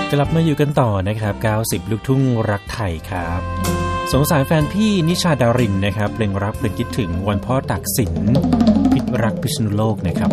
กลับมาอยู่กันต่อนะครับ90ลูกทุ่งรักไทยครับสงสารแฟนพี่นิชาดารินนะครับเพลงรักเพลงคิดถึงวันพ่อตากสินพิษรักพิษณุโลกนะครับ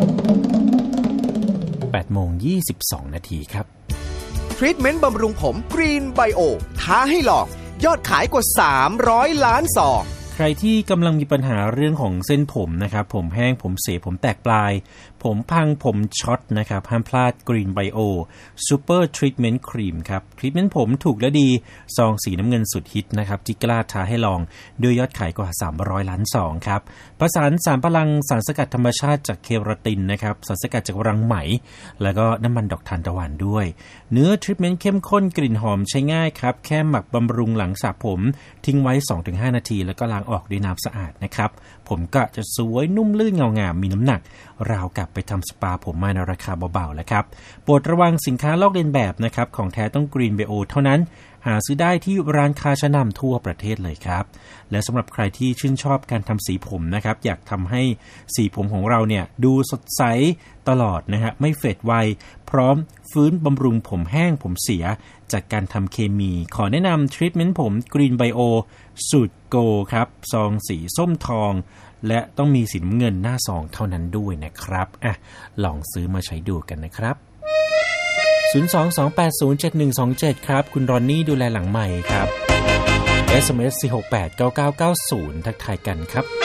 8:22 นาทีครับทรีทเมนต์บำรุงผมกรีนไบโอท้าให้ลองยอดขายกว่า300ล้านซองใครที่กำลังมีปัญหาเรื่องของเส้นผมนะครับผมแห้งผมเสียผมแตกปลายผมพังผมช็อตนะครับห้ามพลาด Green Bio Super Treatment Cream ครับทรีทเมนต์ผมถูกและดีซองสีน้ำเงินสุดฮิตนะครับที่กล้าท้าให้ลองด้วยยอดขายกว่า300ล้านซองครับประสานสารพลังสารสกัดธรรมชาติจากเคราตินนะครับสารสกัดจากรังไหมแล้วก็น้ำมันดอกทานตะวันด้วยเนื้อทรีทเมนต์เข้มข้นกลิ่นหอมใช้ง่ายครับแค่หมักบำรุงหลังสระผมทิ้งไว้ 2-5 นาทีแล้วก็ล้างออกด้วยน้ำสะอาดนะครับผมก็จะสวยนุ่มลื่นเงางามมีน้ำหนักราวกับไปทำสปาผมมาในราคาเบาๆแล้วครับโปรดระวังสินค้าลอกเลียนแบบนะครับของแท้ต้อง Green Bio เท่านั้นหาซื้อได้ที่ร้านค้าชั้นนำทั่วประเทศเลยครับและสำหรับใครที่ชื่นชอบการทำสีผมนะครับอยากทำให้สีผมของเราเนี่ยดูสดใสตลอดนะฮะไม่เฟดไวพร้อมฟื้นบำรุงผมแห้งผมเสียจากการทำเคมีขอแนะนำทรีทเมนต์ผม Green Bio สูตรโกครับซองสีส้มทองและต้องมีสีน้ำเงินหน้าซองเท่านั้นด้วยนะครับลองซื้อมาใช้ดูกันนะครับ022807127ครับคุณรอนนี่ดูแลหลังใหม่ครับ SMS 4689990ทักทายกันครับ